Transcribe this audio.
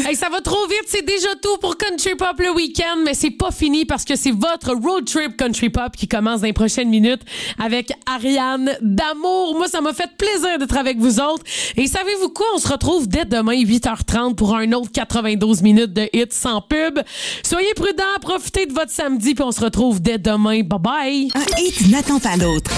Hey, ça va trop vite, c'est déjà tout pour Country Pop le week-end, mais c'est pas fini parce que c'est votre road trip Country Pop qui commence dans les prochaines minutes avec Ariane D'Amour. Moi, ça m'a fait plaisir d'être avec vous autres. Et savez-vous quoi? On se retrouve dès demain, 8h30 pour un autre 92 minutes de hits sans pub. Soyez prudents, profitez de votre samedi, puis on se retrouve dès demain. Bye bye! Un hit n'attend pas l'autre.